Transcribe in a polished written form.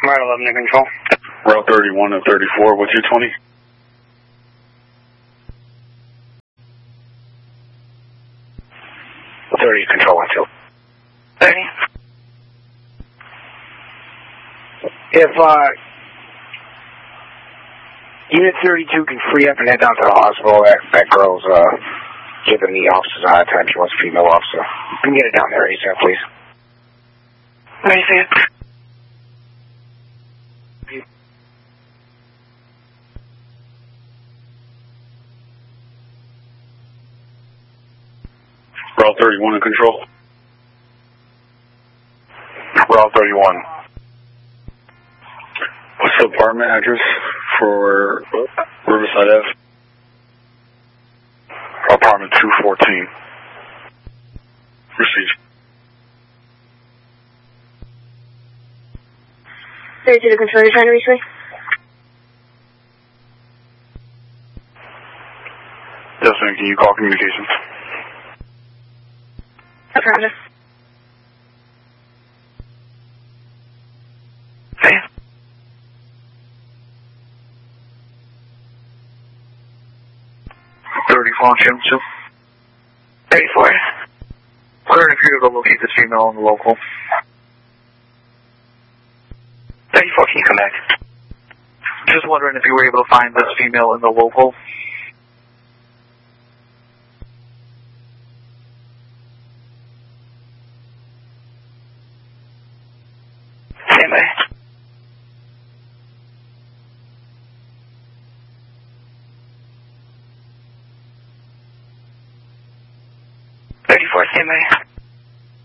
Right 11 to control. Route 31 to 34, what's your 20? Control 1 2. 30. If Unit 32 can free up and head down to the hospital, that girl's giving the officers a hard time. She wants a female officer. You can get it down there ASAP, please. Where is it? Route 31 in control. Route 31. What's the apartment address for Riverside Ave? Apartment 214. Received. 32 to control, you're trying to reach me? Yes, ma'am. Can you call communications? Affirmative. Hey. Channel 2. 34. Wondering if you're able to locate this female in the local. 34, can you come back? Just wondering if you were able to find this female in the local. Stand by. 34, stand by.